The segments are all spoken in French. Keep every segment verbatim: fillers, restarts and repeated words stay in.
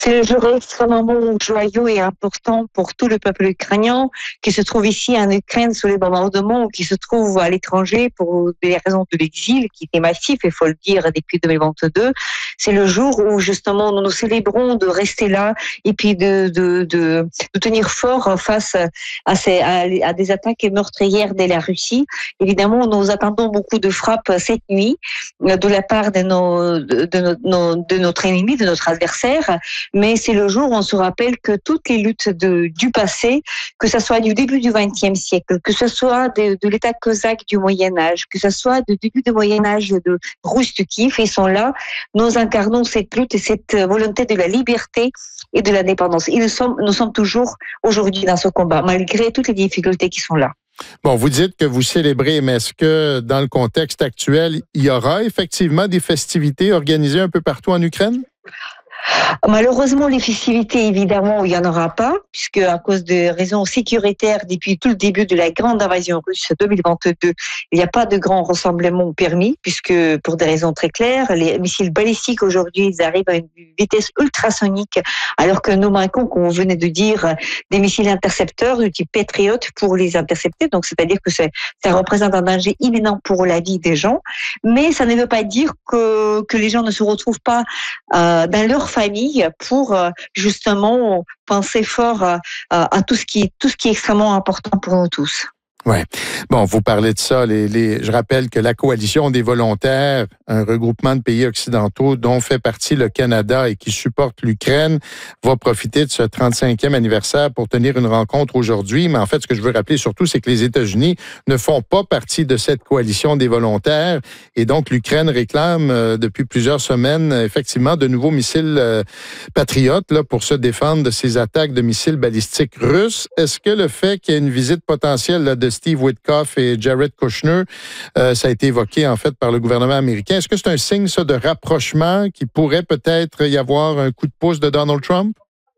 C'est un jour extrêmement joyeux et important pour tout le peuple ukrainien qui se trouve ici en Ukraine sous les bombardements ou qui se trouve à l'étranger pour des raisons de l'exil qui était massif, il faut le dire, depuis deux mille vingt-deux. C'est le jour où justement nous nous célébrons de rester là et puis de, de, de, de tenir fort face à, ces, à, à des attaques meurtrières de la Russie. Évidemment, nous attendons beaucoup de frappes cette nuit de la part de, nos, de, de, nos, de notre ennemi, de notre adversaire. Mais c'est le jour où on se rappelle que toutes les luttes de, du passé, que ce soit du début du vingtième siècle, que ce soit de, de l'état cosaque du Moyen-Âge, que ce soit du début du Moyen-Âge de Roustukif, ils sont là. Nous incarnons cette lutte et cette volonté de la liberté et de l'indépendance. Et nous sommes, nous sommes toujours aujourd'hui dans ce combat, malgré toutes les difficultés qui sont là. Bon, vous dites que vous célébrez, mais est-ce que dans le contexte actuel, il y aura effectivement des festivités organisées un peu partout en Ukraine? Malheureusement, les festivités, évidemment, il n'y en aura pas, puisque à cause de raisons sécuritaires, depuis tout le début de la grande invasion russe deux mille vingt-deux, il n'y a pas de grands rassemblements permis, puisque pour des raisons très claires, les missiles balistiques aujourd'hui, ils arrivent à une vitesse ultrasonique, alors que nous manquons, comme vous venez de dire, des missiles intercepteurs du type Patriot pour les intercepter. Donc, c'est-à-dire que c'est, ça représente un danger imminent pour la vie des gens. Mais ça ne veut pas dire que, que les gens ne se retrouvent pas euh, dans leur famille pour euh, justement penser fort euh, à tout ce qui tout ce qui est extrêmement important pour nous tous. Ouais. Bon, vous parlez de ça. Les, les, je rappelle que la Coalition des volontaires, un regroupement de pays occidentaux dont fait partie le Canada et qui supporte l'Ukraine, va profiter de ce trente-cinquième anniversaire pour tenir une rencontre aujourd'hui. Mais en fait, ce que je veux rappeler surtout, c'est que les États-Unis ne font pas partie de cette Coalition des volontaires. Et donc, l'Ukraine réclame euh, depuis plusieurs semaines, effectivement, de nouveaux missiles euh, patriotes là, pour se défendre de ces attaques de missiles balistiques russes. Est-ce que le fait qu'il y ait une visite potentielle là, de Steve Witkoff et Jared Kushner, euh, ça a été évoqué en fait par le gouvernement américain. Est-ce que c'est un signe ça, de rapprochement qui pourrait peut-être y avoir un coup de pouce de Donald Trump?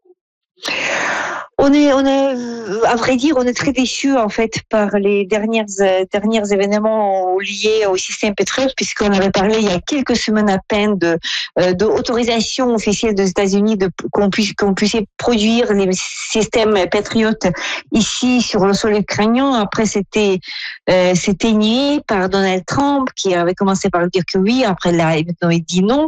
On est, on est, à vrai dire, on est très déçus en fait par les dernières euh, derniers événements liés au système Patriot, puisqu'on avait parlé il y a quelques semaines à peine de euh, de autorisation officielle des États-Unis de qu'on puisse qu'on puisse produire les systèmes Patriot ici sur le sol ukrainien. Après, c'était euh, c'était nié par Donald Trump qui avait commencé par dire que oui. Après, là, il dit non.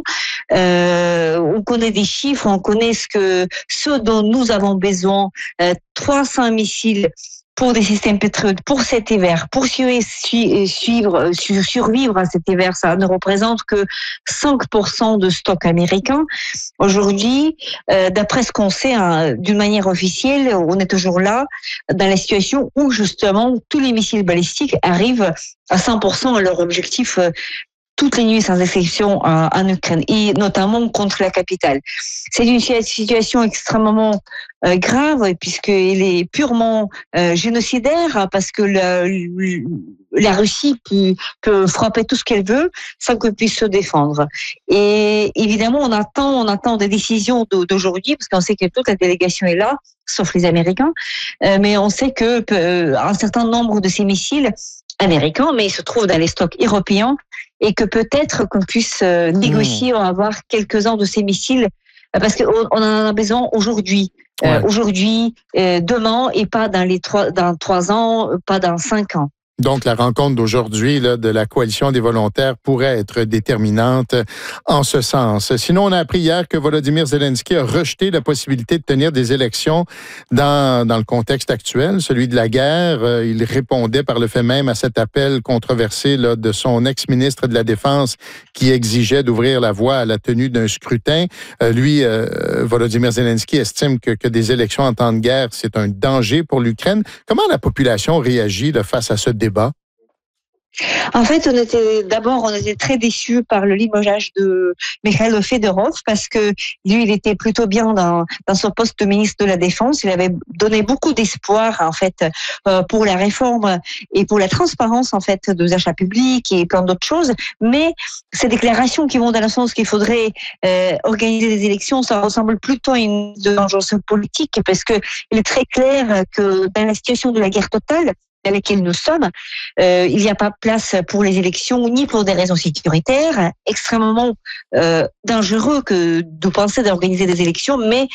Euh, on connaît des chiffres, on connaît ce que ce dont nous avons besoin. Euh, trois cents missiles pour des systèmes Patriot pour cet hiver, pour suivre, suivre, survivre à cet hiver, ça ne représente que cinq pour cent de stock américain. Aujourd'hui, euh, d'après ce qu'on sait, hein, d'une manière officielle, on est toujours là, dans la situation où justement tous les missiles balistiques arrivent à cent pour cent à leur objectif euh, toutes les nuits sans exception en, en Ukraine, et notamment contre la capitale. C'est une situation extrêmement euh, grave, puisqu'elle est purement euh, génocidaire, parce que la, la Russie peut, peut frapper tout ce qu'elle veut sans qu'elle puisse se défendre. Et évidemment, on attend, on attend des décisions d'aujourd'hui, parce qu'on sait que toute la délégation est là, sauf les Américains, euh, mais on sait que euh, un certain nombre de ces missiles américains, mais ils se trouvent dans les stocks européens, et que peut-être qu'on puisse euh, négocier ou avoir quelques-uns de ces missiles, euh, parce qu'on on en a besoin aujourd'hui, euh, ouais. aujourd'hui, euh, demain, et pas dans les trois, dans trois ans, pas dans cinq ans. Donc, la rencontre d'aujourd'hui là, de la Coalition des volontaires pourrait être déterminante en ce sens. Sinon, on a appris hier que Volodymyr Zelensky a rejeté la possibilité de tenir des élections dans, dans le contexte actuel, celui de la guerre. Il répondait par le fait même à cet appel controversé là, de son ex-ministre de la Défense qui exigeait d'ouvrir la voie à la tenue d'un scrutin. Euh, lui, euh, Volodymyr Zelensky estime que, que des élections en temps de guerre, c'est un danger pour l'Ukraine. Comment la population réagit là, face à ce débat? En fait, on était d'abord, on était très déçus par le limogeage de Mikhail Fedorov, parce que lui, il était plutôt bien dans, dans son poste de ministre de la Défense. Il avait donné beaucoup d'espoir, en fait, euh, pour la réforme et pour la transparence, en fait, des achats publics et plein d'autres choses. Mais ces déclarations qui vont dans le sens qu'il faudrait euh, organiser des élections, ça ressemble plutôt à une vengeance politique, parce que il est très clair que dans la situation de la guerre totale, dans lesquelles nous sommes, euh, il n'y a pas place pour les élections ni pour des raisons sécuritaires, extrêmement euh, dangereux que de penser d'organiser des élections, mais